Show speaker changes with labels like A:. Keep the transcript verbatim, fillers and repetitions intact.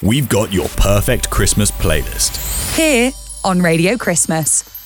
A: we've got your perfect Christmas playlist.
B: Here on Radio Christmas.